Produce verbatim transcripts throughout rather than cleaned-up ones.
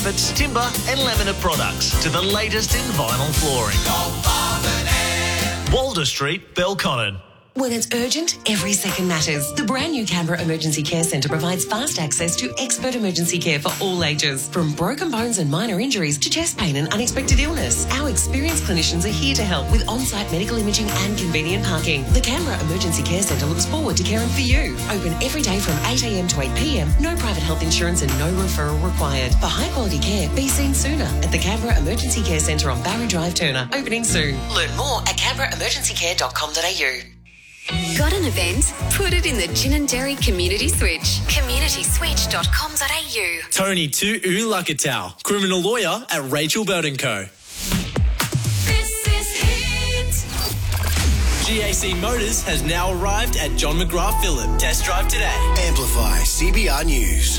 It's timber and laminate products to the latest in vinyl flooring. Walder Street, Belconnen. When it's urgent, every second matters. The brand new Canberra Emergency Care Centre provides fast access to expert emergency care for all ages. From broken bones and minor injuries to chest pain and unexpected illness, our experienced clinicians are here to help with on-site medical imaging and convenient parking. The Canberra Emergency Care Centre looks forward to caring for you. Open every day from eight a m to eight p m. No private health insurance and no referral required. For high-quality care, be seen sooner at the Canberra Emergency Care Centre on Barry Drive, Turner. Opening soon. Learn more at canberra emergency care dot com dot a u. Got an event? Put it in the Ginninderry Community Switch. community switch dot com dot a u. Tony Tu Ulakatau, criminal lawyer at Rachel Bird and Co. This is Hit. G A C Motors has now arrived at John McGrath Phillip. Test drive today. Amplify C B R News.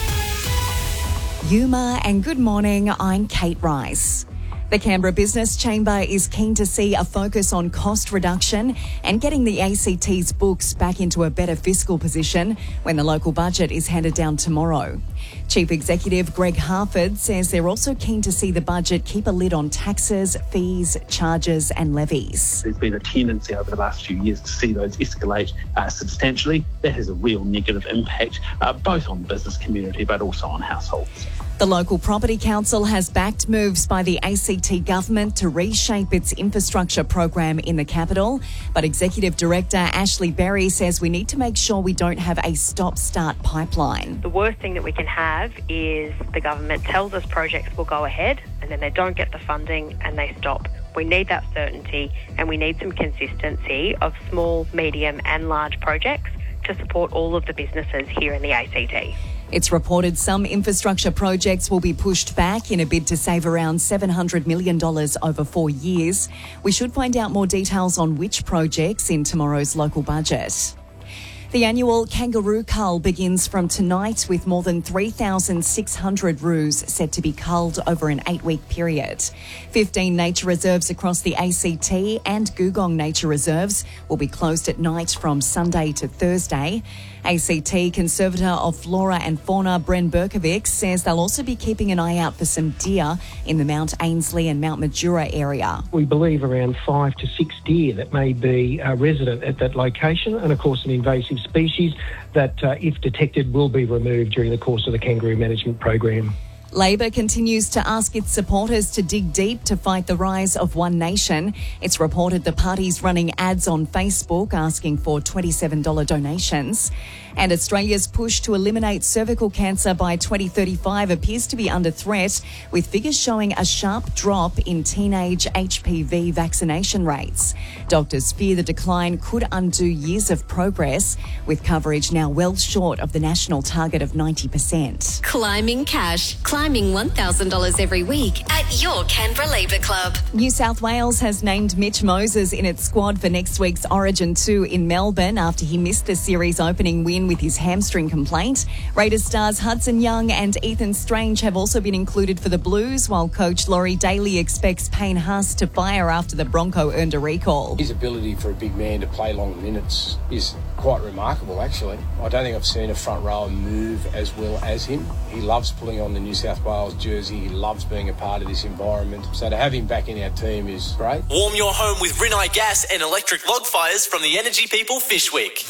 Yuma and good morning, I'm Kate Rice. The Canberra Business Chamber is keen to see a focus on cost reduction and getting the A C T's books back into a better fiscal position when the local budget is handed down tomorrow. Chief Executive Greg Harford says they're also keen to see the budget keep a lid on taxes, fees, charges and levies. There's been a tendency over the last few years to see those escalate uh, substantially. That has a real negative impact, uh, both on the business community but also on households. The local property council has backed moves by the A C T government to reshape its infrastructure program in the capital. But Executive Director Ashley Berry says we need to make sure we don't have a stop-start pipeline. The worst thing that we can have is the government tells us projects will go ahead and then they don't get the funding and they stop. We need that certainty and we need some consistency of small, medium and large projects to support all of the businesses here in the A C T. It's reported some infrastructure projects will be pushed back in a bid to save around seven hundred million dollars over four years. We should find out more details on which projects in tomorrow's local budget. The annual Kangaroo Cull begins from tonight with more than three thousand six hundred roos set to be culled over an eight-week period. fifteen nature reserves across the A C T and Googong Nature Reserves will be closed at night from Sunday to Thursday. A C T Conservator of Flora and Fauna Bren Berkovic says they'll also be keeping an eye out for some deer in the Mount Ainslie and Mount Majura area. We believe around five to six deer that may be uh, resident at that location, and of course an invasive species that, uh, if detected, will be removed during the course of the kangaroo management program. Labor continues to ask its supporters to dig deep to fight the rise of One Nation. It's reported the party's running ads on Facebook asking for twenty-seven dollars donations. And Australia's push to eliminate cervical cancer by twenty thirty-five appears to be under threat, with figures showing a sharp drop in teenage H P V vaccination rates. Doctors fear the decline could undo years of progress, with coverage now well short of the national target of ninety percent. Climbing cash. Climbing one thousand dollars every week at your Canberra Labour Club. New South Wales has named Mitch Moses in its squad for next week's Origin two in Melbourne after he missed the series opening win with his hamstring complaint. Raiders stars Hudson Young and Ethan Strange have also been included for the Blues, while coach Laurie Daly expects Payne Haas to fire after the Bronco earned a recall. His ability for a big man to play long minutes is quite remarkable, actually. I don't think I've seen a front rower move as well as him. He loves pulling on the New South Wales jersey. He loves being a part of this environment. So to have him back in our team is great. Warm your home with Rinnai Gas and electric log fires from the Energy People Fishwick.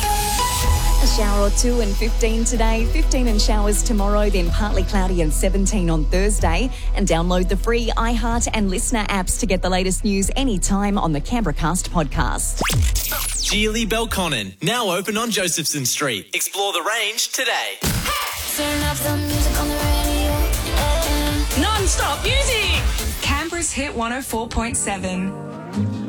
A shower or two and fifteen today, fifteen and showers tomorrow, then partly cloudy and seventeen on Thursday. And download the free iHeart and Listener apps to get the latest news anytime on the Canberra Cast podcast. Geely Belconnen, now open on Josephson Street. Explore the range today. Turn up the music on the radio. Non-stop music. Canberra's Hit one oh four point seven.